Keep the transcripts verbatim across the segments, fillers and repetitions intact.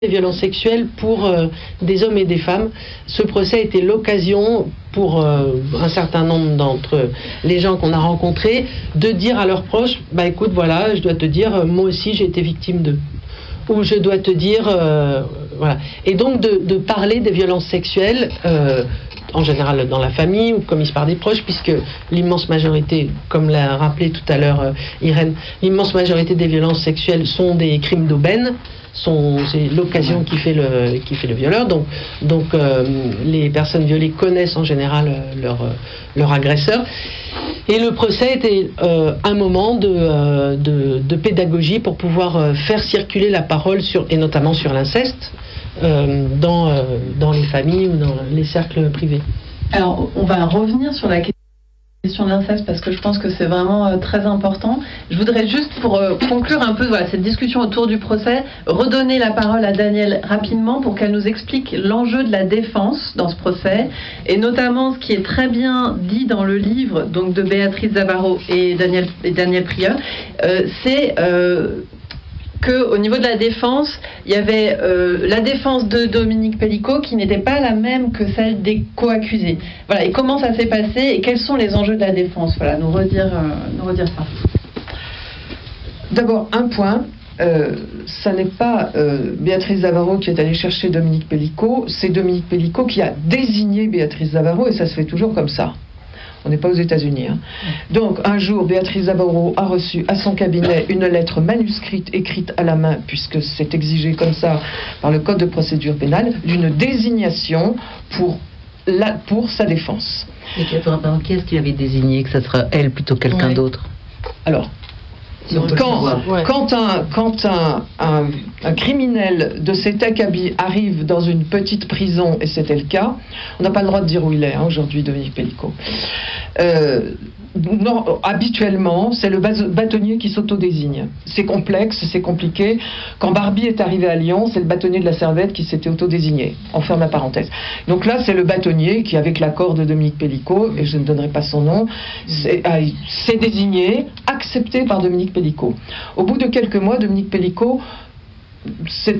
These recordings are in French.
des violences sexuelles pour euh, des hommes et des femmes. Ce procès a été l'occasion pour euh, un certain nombre d'entre les gens qu'on a rencontrés de dire à leurs proches, bah écoute, voilà, je dois te dire, moi aussi j'ai été victime d'eux. Ou je dois te dire, euh, voilà. Et donc de, de parler des violences sexuelles, euh, en général dans la famille ou commises par des proches, puisque l'immense majorité, comme l'a rappelé tout à l'heure euh, Irène, l'immense majorité des violences sexuelles sont des crimes d'aubaine. Sont, c'est l'occasion qui fait le, qui fait le violeur. Donc, donc euh, les personnes violées connaissent en général leur, leur agresseur. Et le procès était euh, un moment de, euh, de, de pédagogie pour pouvoir euh, faire circuler la parole, sur, et notamment sur l'inceste, euh, dans, euh, dans les familles ou dans les cercles privés. Alors, on va revenir sur la question de l'inceste parce que je pense que c'est vraiment euh, très important. Je voudrais juste pour euh, conclure un peu voilà, cette discussion autour du procès, redonner la parole à Danielle rapidement pour qu'elle nous explique l'enjeu de la défense dans ce procès et notamment ce qui est très bien dit dans le livre donc de Béatrice Zavarro et Daniel, et Daniel Prieur, euh, c'est euh, qu'au niveau de la défense, il y avait euh, la défense de Dominique Pellicot qui n'était pas la même que celle des co-accusés. Voilà, et comment ça s'est passé et quels sont les enjeux de la défense? Voilà, nous redire, euh, nous redire ça. D'abord, un point, euh, ça n'est pas euh, Béatrice Zavarro qui est allée chercher Dominique Pellicot, c'est Dominique Pellicot qui a désigné Béatrice Zavarro et ça se fait toujours comme ça. On n'est pas aux États-Unis. Hein. Donc, un jour, Béatrice Zavarro a reçu à son cabinet une lettre manuscrite écrite à la main, puisque c'est exigé comme ça par le Code de procédure pénale, d'une désignation pour, la, pour sa défense. Et qui est-ce qui avait désigné que ce sera elle plutôt que quelqu'un ouais. d'autre? Alors, quand, ouais. quand, un, quand un, un, un criminel de cet acabit arrive dans une petite prison, et c'était le cas, on n'a pas le droit de dire où il est hein, aujourd'hui, Dominique Pellicot. Euh, non, habituellement, c'est le bâtonnier qui s'autodésigne. C'est complexe, c'est compliqué. Quand Barbie est arrivé à Lyon, c'est le bâtonnier de la Servette qui s'était autodésigné. On ferme la parenthèse. Donc là, c'est le bâtonnier qui, avec l'accord de Dominique Pellicot, et je ne donnerai pas son nom, c'est, euh, c'est désigné, accepté par Dominique Pellicot. Au bout de quelques mois, Dominique Pellicot c'est,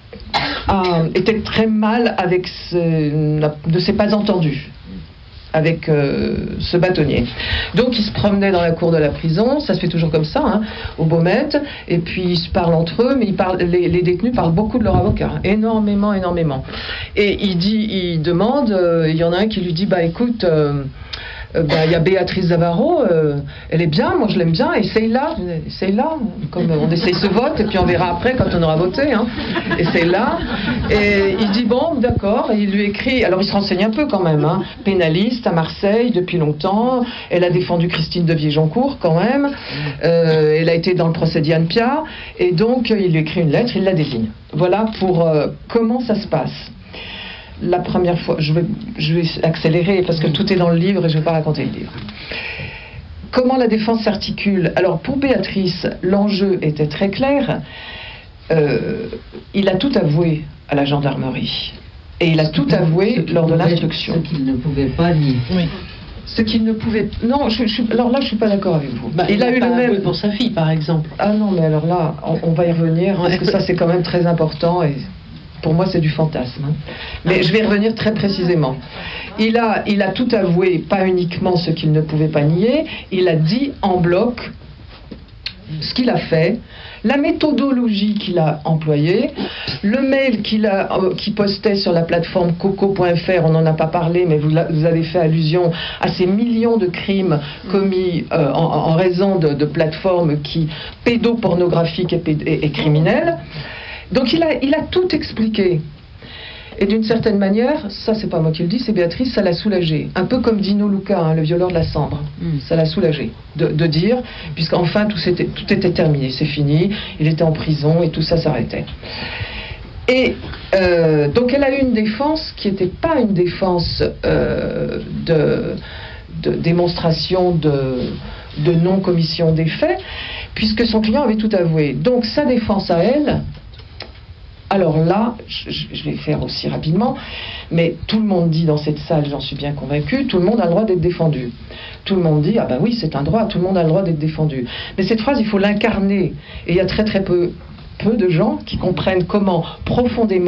euh, était très mal avec ce, de ses pas entendus avec euh, ce bâtonnier. Donc ils se promenaient dans la cour de la prison, ça se fait toujours comme ça, hein, au Baumette, et puis ils se parlent entre eux, mais ils parlent, les, les détenus parlent beaucoup de leur avocat, hein, énormément, énormément. Et il dit, il demande, euh, il y en a un qui lui dit, bah écoute, euh, il euh, bah, y a Béatrice Zavarro, euh, elle est bien, moi je l'aime bien, essaye-la, essaye-la, comme on essaye ce vote, et puis on verra après quand on aura voté, hein, essaye-la. Et il dit bon, d'accord, et il lui écrit, alors il se renseigne un peu quand même, hein, pénaliste à Marseille depuis longtemps, elle a défendu Christine de Viéjoncourt quand même, euh, elle a été dans le procès d'Yann Pia, et donc il lui écrit une lettre, il la désigne. Voilà pour euh, comment ça se passe. La première fois, je vais, je vais accélérer parce que tout est dans le livre et je ne vais pas raconter le livre. Comment la défense s'articule? Alors pour Béatrice, l'enjeu était très clair. Euh, il a tout avoué à la gendarmerie. Et il a tout avoué lors de l'instruction. Ce qu'il ne pouvait pas nier. Oui. Ce qu'il ne pouvait... Non, je, je, alors là, je ne suis pas d'accord avec vous. Bah, il, il a, a eu le même pour sa fille, par exemple. Ah non, mais alors là, on, on va y revenir, parce que ça, c'est quand même très important et... Pour moi, c'est du fantasme. Hein. Mais je vais revenir très précisément. Il a, il a tout avoué, pas uniquement ce qu'il ne pouvait pas nier, il a dit en bloc ce qu'il a fait, la méthodologie qu'il a employée, le mail qu'il a, euh, qu'il postait sur la plateforme coco point f r, on n'en a pas parlé, mais vous, vous avez fait allusion à ces millions de crimes commis euh, en, en raison de, de plateformes qui, pédopornographiques et, péd- et, et criminelles. Donc il a, il a tout expliqué. Et d'une certaine manière, ça c'est pas moi qui le dis, c'est Béatrice, ça l'a soulagé. Un peu comme Dino Luca, hein, le violeur de la Sambre. Mm. Ça l'a soulagé de, de dire, puisqu'enfin tout, tout était terminé, c'est fini, il était en prison et tout ça s'arrêtait. Et euh, donc elle a eu une défense qui n'était pas une défense euh, de, de démonstration de, de non-commission des faits, puisque son client avait tout avoué. Donc sa défense à elle... Alors là, je, je vais faire aussi rapidement, mais tout le monde dit dans cette salle, j'en suis bien convaincu, tout le monde a le droit d'être défendu. Tout le monde dit, ah ben oui, c'est un droit, tout le monde a le droit d'être défendu. Mais cette phrase, il faut l'incarner. Et il y a très très peu peu de gens qui comprennent comment profondément